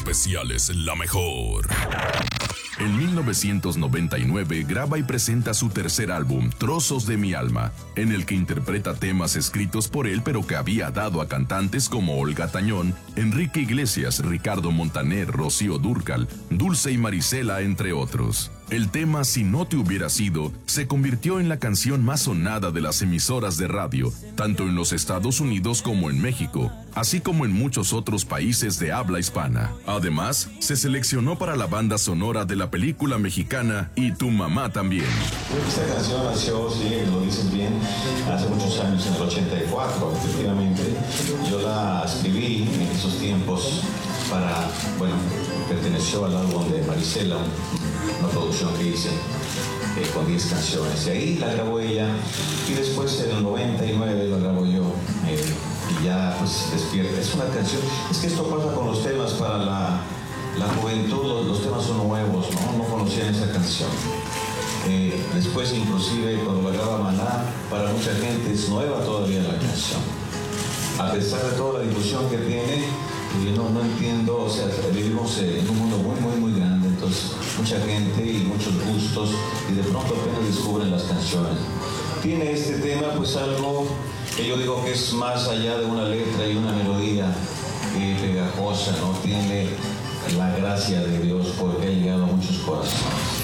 especiales La Mejor. En 1999 graba y presenta su tercer álbum, Trozos de mi alma, en el que interpreta temas escritos por él pero que había dado a cantantes como Olga Tañón, Enrique Iglesias, Ricardo Montaner, Rocío Dúrcal, Dulce y Marisela, entre otros. El tema Si no te hubiera sido se convirtió en la canción más sonada de las emisoras de radio, tanto en los Estados Unidos como en México, así como en muchos otros países de habla hispana. Además, se seleccionó para la banda sonora de la película mexicana Y tu mamá también. Esta canción nació, sí, lo dices bien, hace muchos años, en el 84, efectivamente. Yo la escribí en esos tiempos para, perteneció al álbum de Marisela, una producción que hice con 10 canciones. Y ahí la grabó ella, y después en el 99 la grabo yo. Y ya pues despierta. Es una canción, es que esto pasa con los temas para la juventud, los temas son nuevos, no conocían esa canción. Después inclusive cuando la graba Maná, para mucha gente es nueva todavía la canción. A pesar de toda la difusión que tiene, yo no entiendo, o sea, vivimos en un mundo muy grande, entonces mucha gente y muchos gustos, y de pronto apenas descubren las canciones. Tiene este tema pues algo que yo digo que es más allá de una letra y una melodía pegajosa, ¿no? Tiene la gracia de Dios porque ha llegado a muchos corazones.